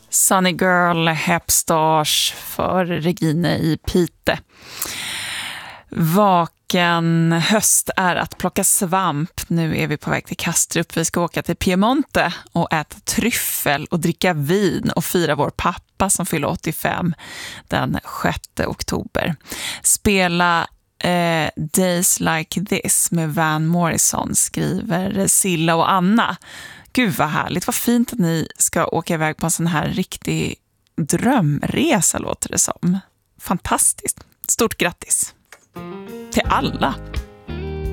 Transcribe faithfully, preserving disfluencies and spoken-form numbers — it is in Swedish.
Sunny Girl Hepstars för Regine i Pite. Vaken höst är att plocka svamp. Nu är vi på väg till Kastrup. Vi ska åka till Piemonte och äta tryffel och dricka vin och fira vår pappa som fyller åttiofem den sjätte oktober. Spela eh, Days Like This med Van Morrison, skriver Silla och Anna. Gud vad härligt, vad fint att ni ska åka iväg på en sån här riktig drömresa, låter det som. Fantastiskt. Stort grattis till alla.